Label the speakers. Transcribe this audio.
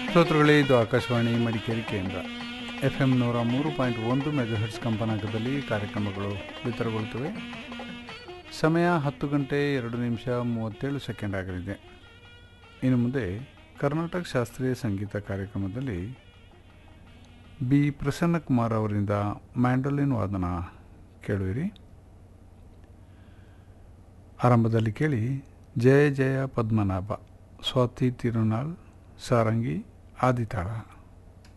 Speaker 1: ಶ್ರೋತೃಗಳೇ, ಇದು ಆಕಾಶವಾಣಿ ಮಡಿಕೇರಿ ಕೇಂದ್ರ. FM 103.1 ಮೆಗಾಹೆರ್ಟ್ಸ್ ಕಂಪನಾಂಕದಲ್ಲಿ ಕಾರ್ಯಕ್ರಮಗಳು ಬಿತ್ತರಗೊಳ್ಳುತ್ತವೆ. ಸಮಯ 10 ಗಂಟೆ 2 ನಿಮಿಷ 37 ಸೆಕೆಂಡ್ ಆಗಲಿದೆ. ಇನ್ನು ಮುಂದೆ ಕರ್ನಾಟಕ ಶಾಸ್ತ್ರೀಯ ಸಂಗೀತ ಕಾರ್ಯಕ್ರಮದಲ್ಲಿ ಬಿ ಪ್ರಸನ್ನಕುಮಾರ್ ಅವರಿಂದ ಮ್ಯಾಂಡೋಲಿನ್ ವಾದನ ಕೇಳುವಿರಿ. ಆರಂಭದಲ್ಲಿ ಕೇಳಿ ಜಯ ಜಯ ಪದ್ಮನಾಭ, ಸ್ವಾತಿ ತಿರುನಾಳ್, ಸಾರಂಗಿ, ಆದಿತಾಳ.